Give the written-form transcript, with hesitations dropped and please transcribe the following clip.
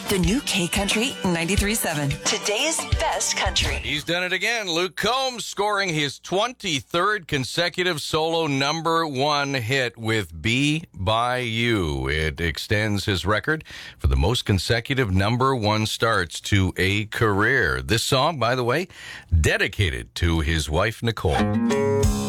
The new K Country 93.7. Today's best country. He's done it again. Luke Combs scoring his 23rd consecutive solo #1 hit with Be By You. It extends his record for the most consecutive #1 starts to a career. This song, by the way, dedicated to his wife, Nicole.